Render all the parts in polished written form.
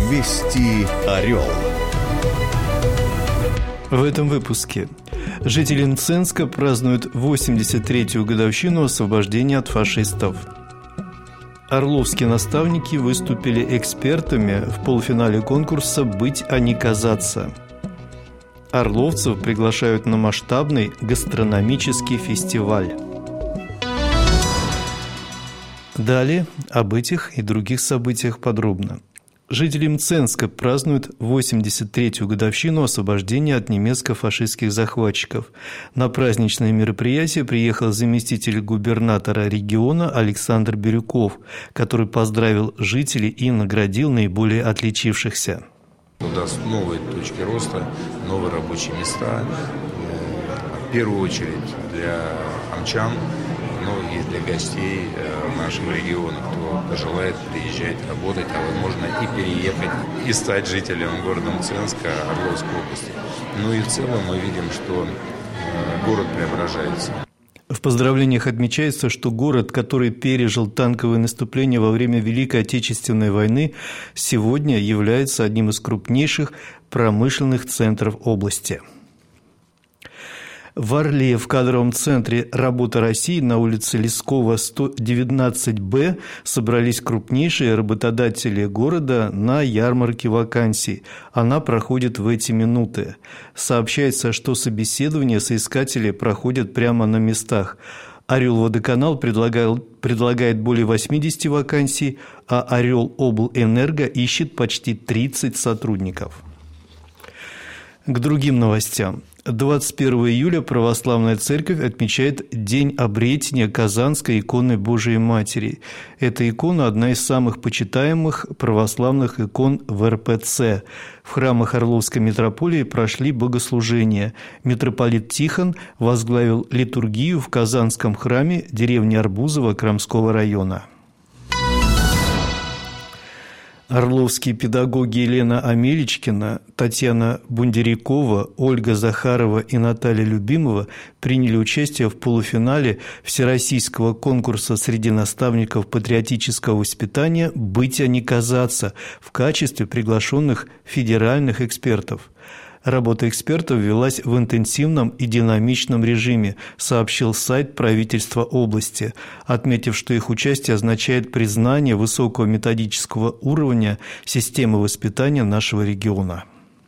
Вести Орел. В этом выпуске жители Мценска празднуют 83-ю годовщину освобождения от фашистов. Орловские наставники выступили экспертами в полуфинале конкурса «Быть, а не казаться». Орловцев приглашают на масштабный гастрономический фестиваль. Далее об этих и других событиях подробно. Жители Мценска празднуют 83-ю годовщину освобождения от немецко-фашистских захватчиков. На праздничное мероприятие приехал заместитель губернатора региона Александр Бирюков, который поздравил жителей и наградил наиболее отличившихся. Даст новые точки роста, новые рабочие места, в первую очередь для амчан, но и для гостей нашего региона, кто желает приезжать, работать, а возможно и переехать, и стать жителем города Мценска, Орловской области. Ну и в целом мы видим, что город преображается. В поздравлениях отмечается, что город, который пережил танковые наступления во время Великой Отечественной войны, сегодня является одним из крупнейших промышленных центров области. В Орле, в кадровом центре «Работа России» на улице Лескова, 119-Б собрались крупнейшие работодатели города на ярмарке вакансий. Она проходит в эти минуты. Сообщается, что собеседования соискателей проходят прямо на местах. «Орел-Водоканал» предлагает более 80 вакансий, а «Орел-Облэнерго» ищет почти 30 сотрудников. К другим новостям. 21 июля Православная Церковь отмечает День обретения Казанской иконы Божией Матери. Эта икона – одна из самых почитаемых православных икон в РПЦ. В храмах Орловской митрополии прошли богослужения. Митрополит Тихон возглавил литургию в Казанском храме деревни Арбузово Крамского района. Орловские педагоги Елена Амеличкина, Татьяна Бундерякова, Ольга Захарова и Наталья Любимова приняли участие в полуфинале всероссийского конкурса среди наставников патриотического воспитания «Быть, а не казаться» в качестве приглашенных федеральных экспертов. Работа экспертов велась в интенсивном и динамичном режиме, сообщил сайт правительства области, отметив, что их участие означает признание высокого методического уровня системы воспитания нашего региона.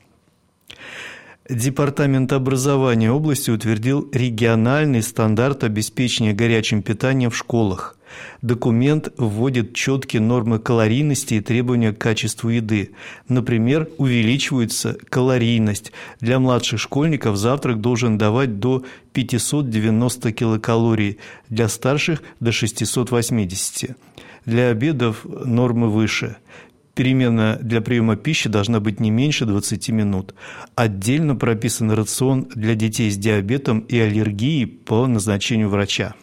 Департамент образования области утвердил региональный стандарт обеспечения горячим питанием в школах. Документ вводит четкие нормы калорийности и требования к качеству еды. Например, увеличивается калорийность. Для младших школьников завтрак должен давать до 590 килокалорий, для старших – до 680. Для обедов нормы выше. Перемена для приема пищи должна быть не меньше 20 минут. Отдельно прописан рацион для детей с диабетом и аллергией по назначению врача.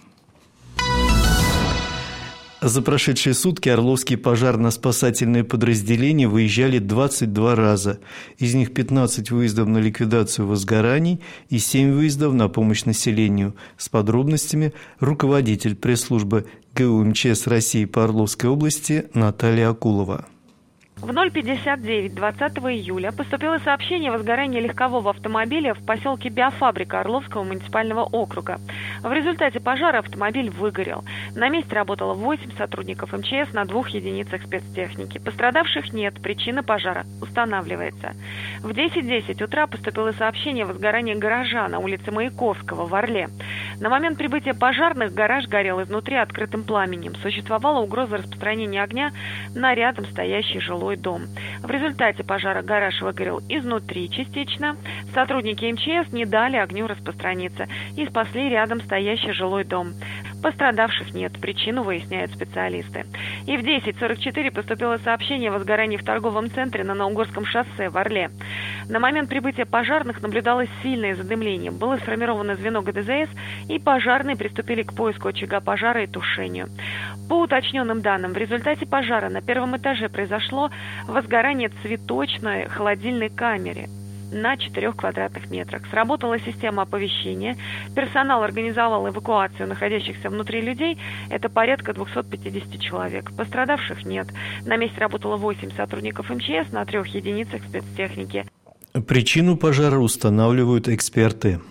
За прошедшие сутки Орловские пожарно-спасательные подразделения выезжали 22 раза. Из них 15 выездов на ликвидацию возгораний и 7 выездов на помощь населению. С подробностями руководитель пресс-службы ГУ МЧС России по Орловской области Наталья Акулова. В 0:59 20 июля поступило сообщение о возгорании легкового автомобиля в поселке Биофабрика Орловского муниципального округа. В результате пожара автомобиль выгорел. На месте работало 8 сотрудников МЧС на 2 единицах спецтехники. Пострадавших нет, причина пожара устанавливается. В 10:10 утра поступило сообщение о возгорании гаража на улице Маяковского в Орле. На момент прибытия пожарных гараж горел изнутри открытым пламенем. Существовала угроза распространения огня на рядом стоящий жилой дом. В результате пожара гараж выгорел изнутри частично. Сотрудники МЧС не дали огню распространиться и спасли рядом стоящий жилой дом. Пострадавших нет, причину выясняют специалисты. И в 10:44 поступило сообщение о возгорании в торговом центре на Наугорском шоссе в Орле. На момент прибытия пожарных наблюдалось сильное задымление. Было сформировано звено ГДЗС, и пожарные приступили к поиску очага пожара и тушению. По уточненным данным, в результате пожара на первом этаже произошло возгорание цветочной холодильной камеры. на 4 квадратных метрах. Сработала система оповещения. Персонал организовал эвакуацию находящихся внутри людей. Это порядка 250 человек. Пострадавших нет. На месте работало 8 сотрудников МЧС на 3 единицах спецтехники. Причину пожара устанавливают эксперты.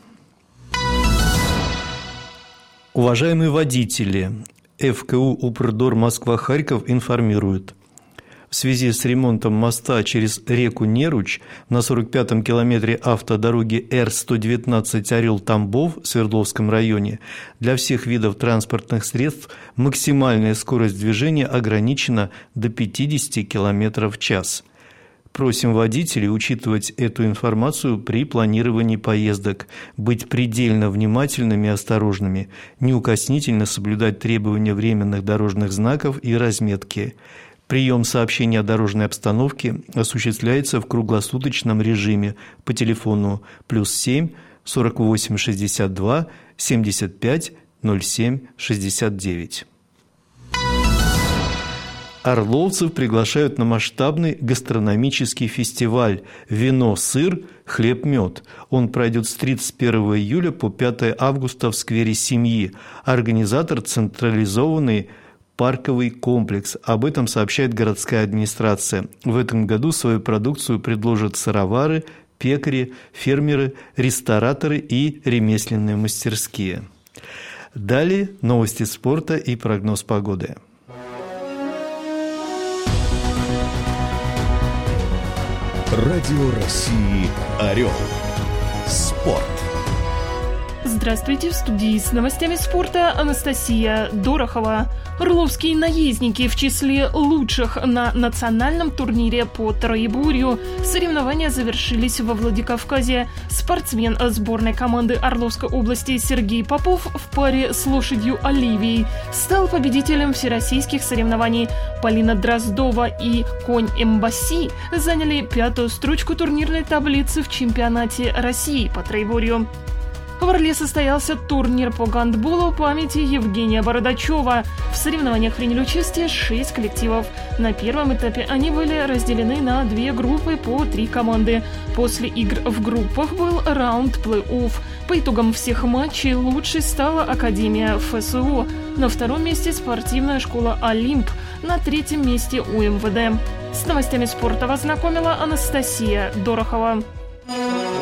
Уважаемые водители, ФКУ Упрдор Москва-Харьков информирует. В связи с ремонтом моста через реку Неруч на 45-м километре автодороги Р-119 Орел-Тамбов в Свердловском районе для всех видов транспортных средств максимальная скорость движения ограничена до 50 км в час. Просим водителей учитывать эту информацию при планировании поездок, быть предельно внимательными и осторожными, неукоснительно соблюдать требования временных дорожных знаков и разметки. Прием сообщений о дорожной обстановке осуществляется в круглосуточном режиме по телефону +7 48 62 75 07 69. Орловцев приглашают на масштабный гастрономический фестиваль «Вино, сыр, хлеб, мед». Он пройдет с 31 июля по 5 августа в сквере Семьи. Организатор – централизованный парковый комплекс. Об этом сообщает городская администрация. В этом году свою продукцию предложат сыровары, пекари, фермеры, рестораторы и ремесленные мастерские. Далее новости спорта и прогноз погоды. Радио России «Орел». Спорт. Здравствуйте, в студии с новостями спорта Анастасия Дорохова. Орловские наездники в числе лучших на национальном турнире по троеборью. Соревнования завершились во Владикавказе. Спортсмен сборной команды Орловской области Сергей Попов в паре с лошадью Оливией стал победителем всероссийских соревнований. Полина Дроздова и конь Эмбасси заняли 5-ю строчку турнирной таблицы в чемпионате России по троеборью. В Орле состоялся турнир по гандболу памяти Евгения Бородачева. В соревнованиях приняли участие 6 коллективов. На первом этапе они были разделены на 2 группы по 3 команды. После игр в группах был раунд плей-офф. По итогам всех матчей лучшей стала Академия ФСО. На 2-м месте спортивная школа «Олимп». На 3-м месте УМВД. С новостями спорта вас знакомила Анастасия Дорохова.